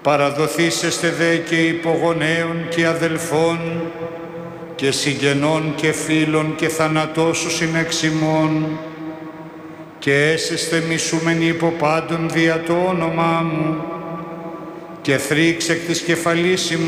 παραδοθήσεστε δε και υπογονέων και αδελφών και συγγενών και φίλων και θανατώσουσιν εξ ημών, και έσεστε μισούμενοι υπό πάντων δια το όνομά μου, και θρύξ εκ της κεφαλής ημών